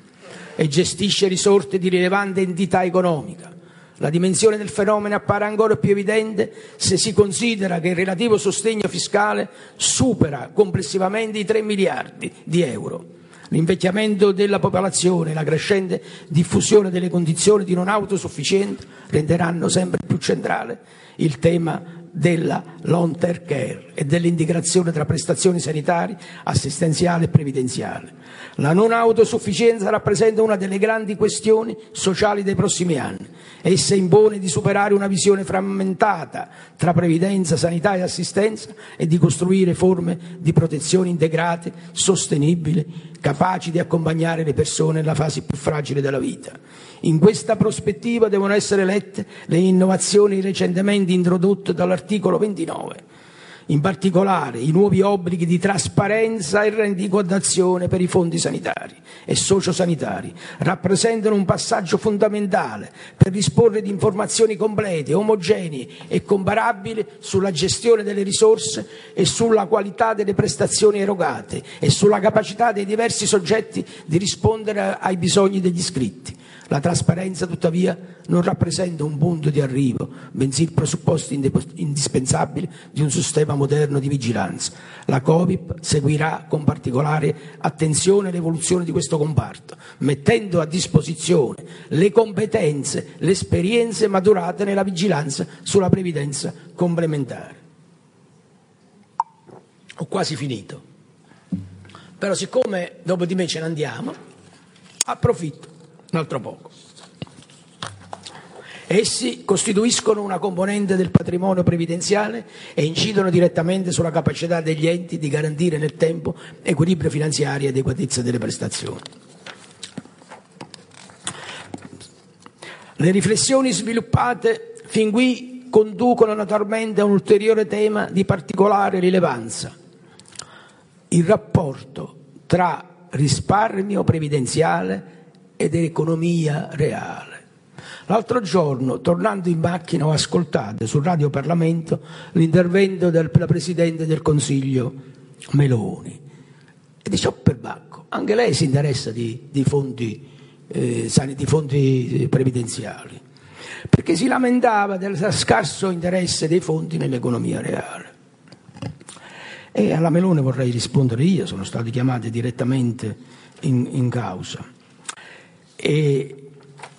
e gestisce risorse di rilevante entità economica. La dimensione del fenomeno appare ancora più evidente se si considera che il relativo sostegno fiscale supera complessivamente i 3 miliardi di euro. L'invecchiamento della popolazione e la crescente diffusione delle condizioni di non autosufficienza renderanno sempre più centrale il tema della long term care e dell'integrazione tra prestazioni sanitarie, assistenziali e previdenziali. La non autosufficienza rappresenta una delle grandi questioni sociali dei prossimi anni. Essa impone di superare una visione frammentata tra previdenza, sanità e assistenza e di costruire forme di protezione integrate, sostenibili, capaci di accompagnare le persone nella fase più fragile della vita. In questa prospettiva devono essere lette le innovazioni recentemente introdotte dall'articolo 29. In particolare, i nuovi obblighi di trasparenza e rendicontazione per i fondi sanitari e sociosanitari rappresentano un passaggio fondamentale per disporre di informazioni complete, omogenee e comparabili sulla gestione delle risorse e sulla qualità delle prestazioni erogate e sulla capacità dei diversi soggetti di rispondere ai bisogni degli iscritti. La trasparenza, tuttavia, non rappresenta un punto di arrivo, bensì il presupposto indispensabile di un sistema moderno di vigilanza. La COVIP seguirà con particolare attenzione l'evoluzione di questo comparto, mettendo a disposizione le competenze, le esperienze maturate nella vigilanza sulla previdenza complementare. Ho quasi finito, però siccome dopo di me ce ne andiamo, approfitto un altro poco. Essi costituiscono una componente del patrimonio previdenziale e incidono direttamente sulla capacità degli enti di garantire nel tempo equilibrio finanziario e adeguatezza delle prestazioni. Le riflessioni sviluppate fin qui conducono naturalmente a un ulteriore tema di particolare rilevanza: il rapporto tra risparmio previdenziale ed economia reale. L'altro giorno, tornando in macchina, ho ascoltato sul Radio Parlamento l'intervento della Presidente del Consiglio Meloni e dice: oh perbacco, anche lei si interessa di fondi previdenziali, perché si lamentava del scarso interesse dei fondi nell'economia reale. E alla Meloni vorrei rispondere io, sono stati chiamati direttamente in causa. E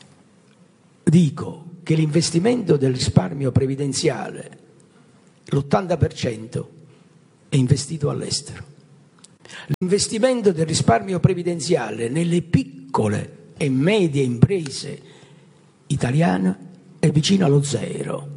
dico che l'investimento del risparmio previdenziale, l'80% è investito all'estero. L'investimento del risparmio previdenziale nelle piccole e medie imprese italiane è vicino allo zero.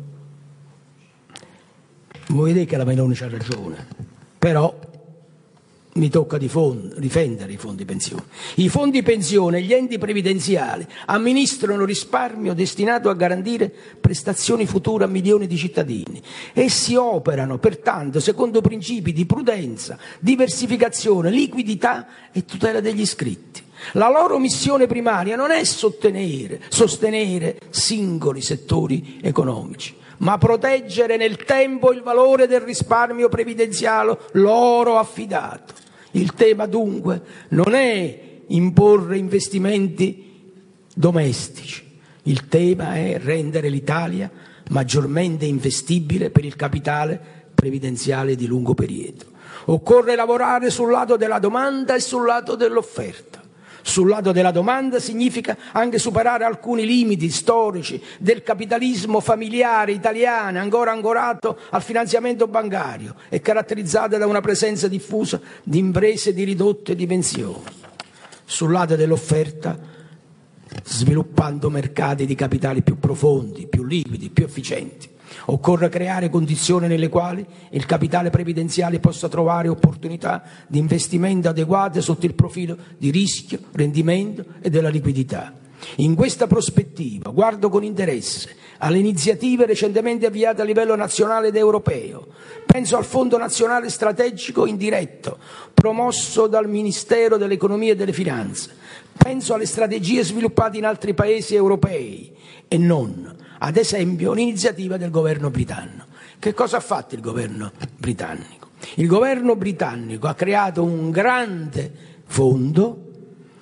Voi vedete che la Meloni c'ha ragione, però mi tocca difendere i fondi pensione. I fondi pensione e gli enti previdenziali amministrano risparmio destinato a garantire prestazioni future a milioni di cittadini. Essi operano pertanto secondo principi di prudenza, diversificazione, liquidità e tutela degli iscritti. La loro missione primaria non è sostenere singoli settori economici, ma proteggere nel tempo il valore del risparmio previdenziale loro affidato. Il tema dunque non è imporre investimenti domestici, il tema è rendere l'Italia maggiormente investibile per il capitale previdenziale di lungo periodo. Occorre lavorare sul lato della domanda e sul lato dell'offerta. Sul lato della domanda significa anche superare alcuni limiti storici del capitalismo familiare italiano, ancora ancorato al finanziamento bancario e caratterizzata da una presenza diffusa di imprese di ridotte dimensioni. Sul lato dell'offerta, sviluppando mercati di capitali più profondi, più liquidi, più efficienti. Occorre creare condizioni nelle quali il capitale previdenziale possa trovare opportunità di investimento adeguate sotto il profilo di rischio, rendimento e della liquidità. In questa prospettiva guardo con interesse alle iniziative recentemente avviate a livello nazionale ed europeo. Penso al Fondo Nazionale Strategico Indiretto, promosso dal Ministero dell'Economia e delle Finanze. Penso alle strategie sviluppate in altri paesi europei e non. Ad esempio, l'iniziativa del governo britannico. Che cosa ha fatto il governo britannico? Il governo britannico ha creato un grande fondo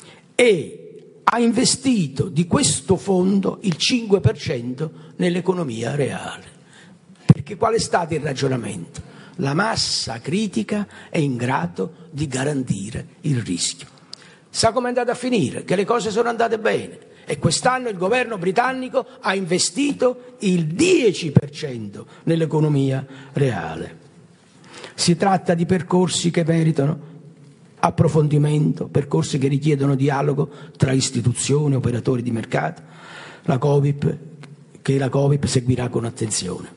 e ha investito di questo fondo il 5% nell'economia reale. Perché qual è stato il ragionamento? La massa critica è in grado di garantire il rischio. Sa com'è andata a finire? Che le cose sono andate bene. E quest'anno il governo britannico ha investito il 10% nell'economia reale. Si tratta di percorsi che meritano approfondimento, percorsi che richiedono dialogo tra istituzioni, operatori di mercato, che la Covid seguirà con attenzione.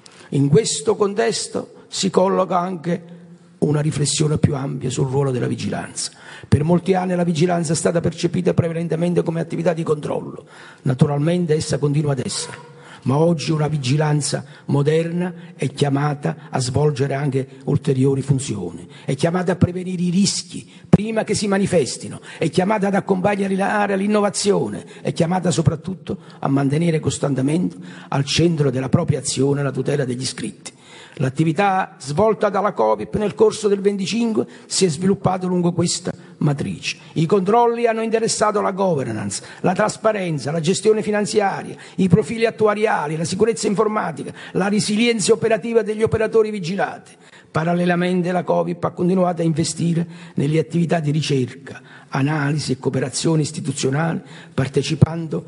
In questo contesto si colloca anche una riflessione più ampia sul ruolo della vigilanza. Per molti anni la vigilanza è stata percepita prevalentemente come attività di controllo. Naturalmente essa continua ad essere, ma oggi una vigilanza moderna è chiamata a svolgere anche ulteriori funzioni, è chiamata a prevenire i rischi prima che si manifestino, è chiamata ad accompagnare l'innovazione, è chiamata soprattutto a mantenere costantemente al centro della propria azione la tutela degli iscritti. L'attività svolta dalla Covid nel corso del 25 si è sviluppata lungo questa matrice. I controlli hanno interessato la governance, la trasparenza, la gestione finanziaria, i profili attuariali, la sicurezza informatica, la resilienza operativa degli operatori vigilati. Parallelamente la Covid ha continuato a investire nelle attività di ricerca, analisi e cooperazione istituzionale, partecipando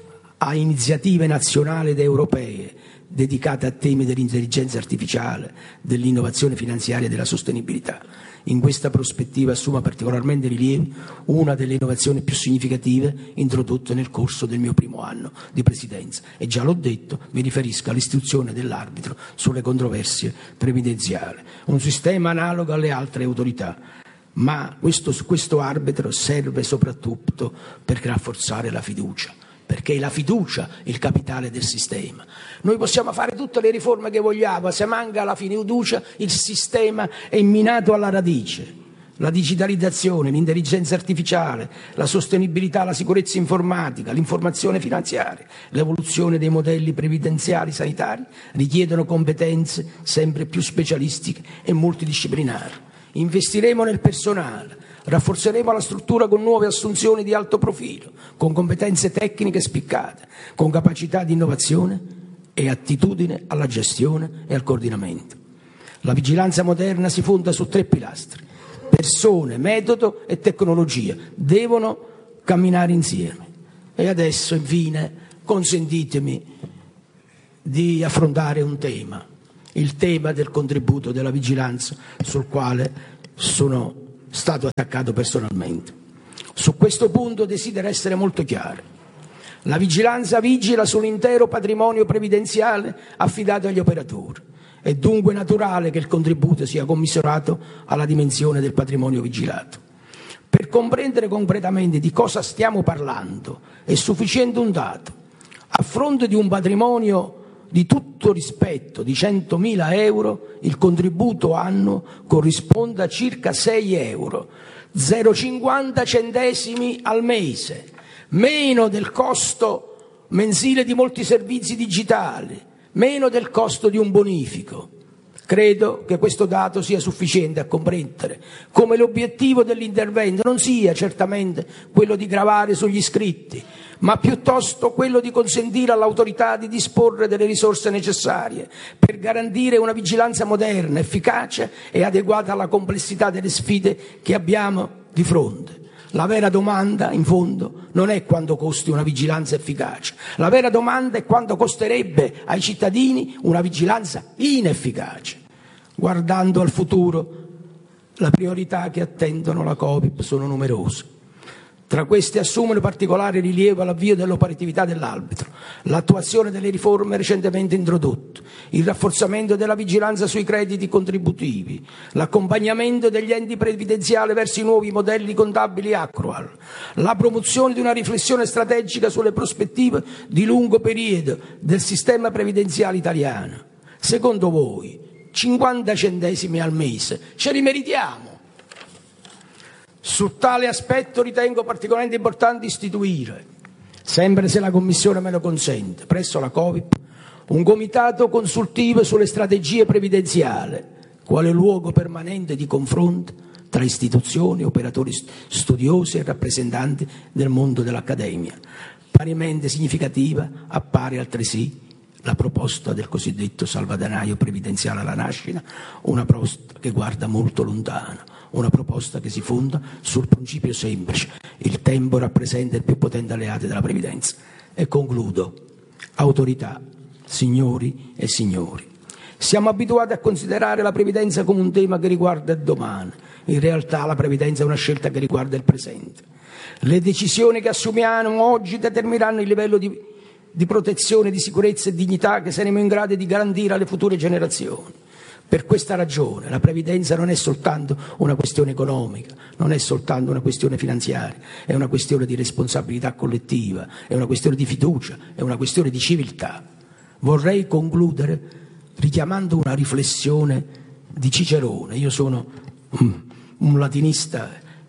a iniziative nazionali ed europee dedicate a temi dell'intelligenza artificiale, dell'innovazione finanziaria e della sostenibilità. In questa prospettiva assume particolarmente rilievo una delle innovazioni più significative introdotte nel corso del mio primo anno di presidenza. E già l'ho detto, mi riferisco all'istituzione dell'arbitro sulle controversie previdenziali, un sistema analogo alle altre autorità. Ma questo arbitro serve soprattutto per rafforzare la fiducia, perché è la fiducia il capitale del sistema. Noi possiamo fare tutte le riforme che vogliamo, se manca la fiducia il sistema è minato alla radice. La digitalizzazione, l'intelligenza artificiale, la sostenibilità, la sicurezza informatica, l'informazione finanziaria, l'evoluzione dei modelli previdenziali sanitari richiedono competenze sempre più specialistiche e multidisciplinari. Investiremo nel personale, rafforzeremo la struttura con nuove assunzioni di alto profilo, con competenze tecniche spiccate, con capacità di innovazione e attitudine alla gestione e al coordinamento. La vigilanza moderna si fonda su 3 pilastri: persone, metodo e tecnologia. Devono camminare insieme. E adesso, infine, consentitemi di affrontare un tema, il tema del contributo della vigilanza, sul quale sono stato attaccato personalmente. Su questo punto desidero essere molto chiaro. La vigilanza vigila sull'intero patrimonio previdenziale affidato agli operatori. È dunque naturale che il contributo sia commisurato alla dimensione del patrimonio vigilato. Per comprendere concretamente di cosa stiamo parlando è sufficiente un dato. A fronte di un patrimonio di tutto rispetto di 100.000 euro, il contributo annuo corrisponde a circa 6 euro, 0,50 centesimi al mese, meno del costo mensile di molti servizi digitali, meno del costo di un bonifico. Credo che questo dato sia sufficiente a comprendere come l'obiettivo dell'intervento non sia certamente quello di gravare sugli iscritti, ma piuttosto quello di consentire all'autorità di disporre delle risorse necessarie per garantire una vigilanza moderna, efficace e adeguata alla complessità delle sfide che abbiamo di fronte. La vera domanda, in fondo, non è quanto costi una vigilanza efficace. La vera domanda è quanto costerebbe ai cittadini una vigilanza inefficace. Guardando al futuro, le priorità che attendono la Covid sono numerose. Tra queste assumono particolare rilievo l'avvio dell'operatività dell'arbitro, l'attuazione delle riforme recentemente introdotte, il rafforzamento della vigilanza sui crediti contributivi, l'accompagnamento degli enti previdenziali verso i nuovi modelli contabili actual, la promozione di una riflessione strategica sulle prospettive di lungo periodo del sistema previdenziale italiano. Secondo voi, 50 centesimi al mese ce li meritiamo? Su tale aspetto ritengo particolarmente importante istituire, sempre se la Commissione me lo consente, presso la Covid, un comitato consultivo sulle strategie previdenziali, quale luogo permanente di confronto tra istituzioni, operatori studiosi e rappresentanti del mondo dell'accademia. Parimenti significativa appare altresì la proposta del cosiddetto salvadanaio previdenziale alla nascita, una proposta che guarda molto lontano, una proposta che si fonda sul principio semplice: il tempo rappresenta il più potente alleato della previdenza. E concludo. Autorità, signori e signori, siamo abituati a considerare la previdenza come un tema che riguarda il domani. In realtà la previdenza è una scelta che riguarda il presente. Le decisioni che assumiamo oggi determineranno il livello di protezione, di sicurezza e dignità che saremo in grado di garantire alle future generazioni. Per questa ragione la previdenza non è soltanto una questione economica, non è soltanto una questione finanziaria, è una questione di responsabilità collettiva, è una questione di fiducia, è una questione di civiltà. Vorrei concludere richiamando una riflessione di Cicerone. Io sono un latinista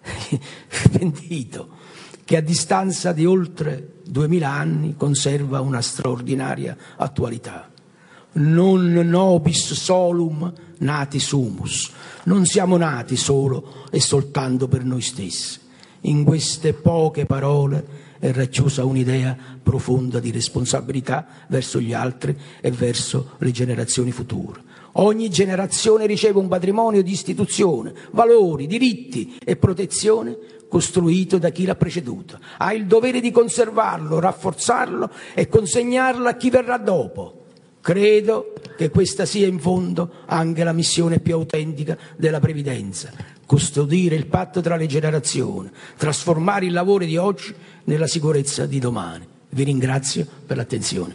pentito, che a distanza di oltre 2000 anni conserva una straordinaria attualità. Non nobis solum nati sumus. Non siamo nati solo e soltanto per noi stessi. In queste poche parole è racchiusa un'idea profonda di responsabilità verso gli altri e verso le generazioni future. Ogni generazione riceve un patrimonio di istituzione, valori, diritti e protezione costruito da chi l'ha preceduto. Ha il dovere di conservarlo, rafforzarlo e consegnarlo a chi verrà dopo. Credo che questa sia in fondo anche la missione più autentica della previdenza: custodire il patto tra le generazioni, trasformare il lavoro di oggi nella sicurezza di domani. Vi ringrazio per l'attenzione.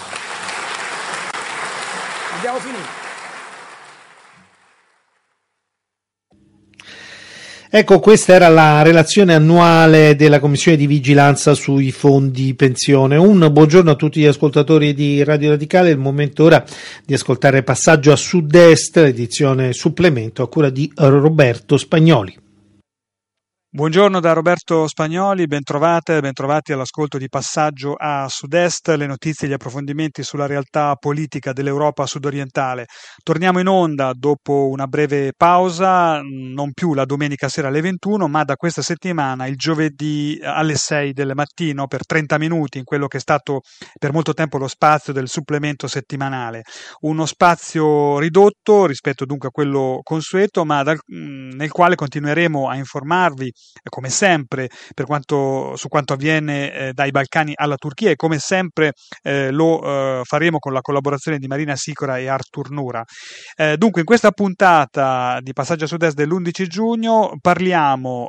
Abbiamo finito. Ecco, questa era la relazione annuale della Commissione di Vigilanza sui fondi pensione. Un buongiorno a tutti gli ascoltatori di Radio Radicale. È il momento ora di ascoltare Passaggio a Sud-Est, edizione supplemento a cura di Roberto Spagnoli. Buongiorno da Roberto Spagnoli, bentrovati all'ascolto di Passaggio a Sud-Est, le notizie e gli approfondimenti sulla realtà politica dell'Europa sudorientale. Torniamo in onda dopo una breve pausa, non più la domenica sera alle 21, ma da questa settimana il giovedì alle 6 del mattino per 30 minuti in quello che è stato per molto tempo lo spazio del supplemento settimanale. Uno spazio ridotto rispetto dunque a quello consueto, ma nel quale continueremo a informarvi come sempre su quanto avviene dai Balcani alla Turchia, e come sempre lo faremo con la collaborazione di Marina Sicora e Artur Nura. Dunque in questa puntata di Passaggio a Sud-Est dell'11 giugno parliamo